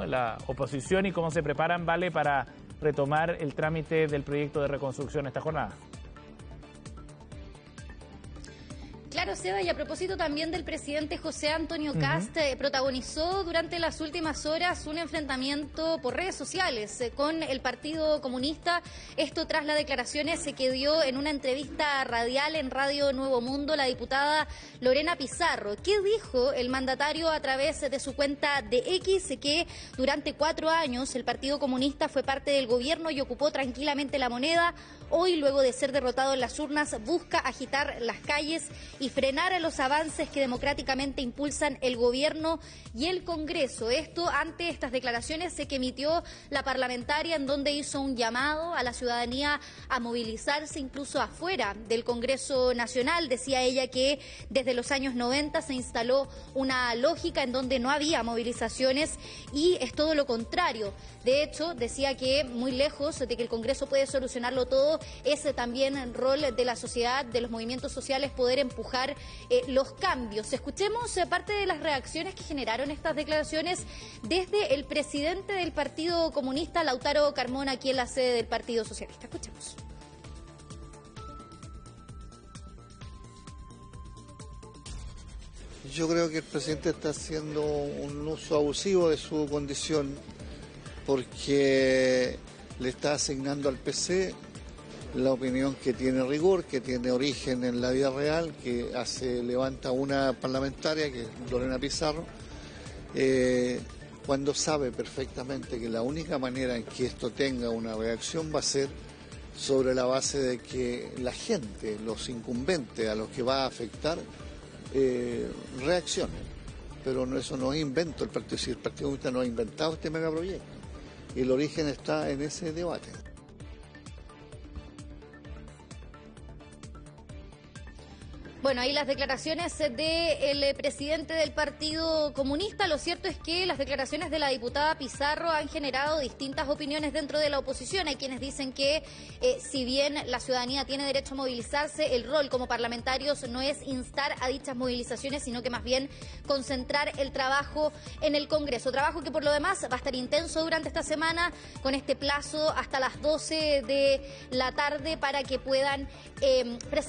¿no? La oposición y cómo se preparan, Vale, para retomar el trámite del proyecto de reconstrucción esta jornada. Claro, Seba, y a propósito también del presidente José Antonio Kast, protagonizó durante las últimas horas un enfrentamiento por redes sociales con el Partido Comunista. Esto tras las declaraciones que dio en una entrevista radial en Radio Nuevo Mundo la diputada Lorena Pizarro. ¿Qué dijo el mandatario a través de su cuenta de X? Que durante 4 años el Partido Comunista fue parte del gobierno y ocupó tranquilamente la moneda. Hoy, luego de ser derrotado en las urnas, busca agitar las calles y frenar a los avances que democráticamente impulsan el gobierno y el Congreso. Esto ante estas declaraciones que emitió la parlamentaria, en donde hizo un llamado a la ciudadanía a movilizarse incluso afuera del Congreso Nacional. Decía ella que desde los años 90 se instaló una lógica en donde no había movilizaciones y es todo lo contrario. De hecho, decía que muy lejos de que el Congreso puede solucionarlo todo, es también el rol de la sociedad, de los movimientos sociales, poder empujar los cambios. Escuchemos parte de las reacciones que generaron estas declaraciones desde el presidente del Partido Comunista, Lautaro Carmona, aquí en la sede del Partido Socialista. Escuchemos. Yo creo que el presidente está haciendo un uso abusivo de su condición porque le está asignando al PC la opinión que tiene rigor, que tiene origen en la vida real, que levanta una parlamentaria, que es Lorena Pizarro, cuando sabe perfectamente que la única manera en que esto tenga una reacción va a ser sobre la base de que la gente, los incumbentes a los que va a afectar, reaccionen. Pero eso no es invento el Partido Comunista. El Partido Comunista no ha inventado este megaproyecto y el origen está en ese debate. Bueno, ahí las declaraciones del presidente del Partido Comunista. Lo cierto es que las declaraciones de la diputada Pizarro han generado distintas opiniones dentro de la oposición. Hay quienes dicen que si bien la ciudadanía tiene derecho a movilizarse, el rol como parlamentarios no es instar a dichas movilizaciones, sino que más bien concentrar el trabajo en el Congreso. Trabajo que por lo demás va a estar intenso durante esta semana, con este plazo hasta las 12 de la tarde para que puedan presentar